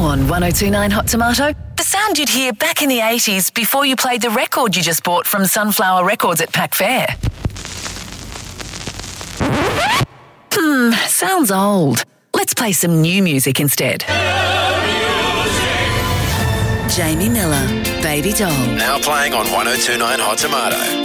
Now on 1029 Hot Tomato, the sound you'd hear back in the 80s before you played the record you just bought from Sunflower Records at Pack Fair. Sounds old. Let's play some new music instead. Jamie Miller, Baby Doll. Now playing on 1029 Hot Tomato.